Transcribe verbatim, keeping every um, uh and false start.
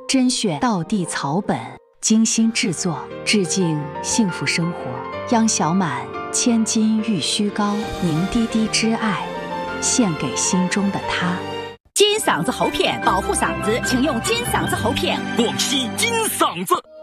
甄选道地草本，精心制作，致敬幸福生活。央小满千金玉虚高，凝滴滴之爱，献给心中的他。 金嗓子喉片保护嗓子，请用金嗓子喉片。 广西金嗓子。